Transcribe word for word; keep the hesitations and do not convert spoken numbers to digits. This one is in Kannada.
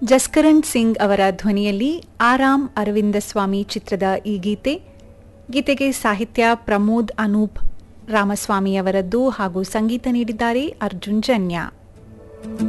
ಜಸ್ಕರಣ್ ಸಿಂಗ್ ಅವರ ಧ್ವನಿಯಲ್ಲಿ ಆರಾಮ್ ಅರವಿಂದ ಸ್ವಾಮಿ ಚಿತ್ರದ ಈ ಗೀತೆ. ಗೀತೆಗೆ ಸಾಹಿತ್ಯ ಪ್ರಮೋದ್ ಅನೂಪ್ ರಾಮಸ್ವಾಮಿ ಅವರದ್ದು ಹಾಗೂ ಸಂಗೀತ ನೀಡಿದ್ದಾರೆ ಅರ್ಜುನ್ ಜನ್ಯ.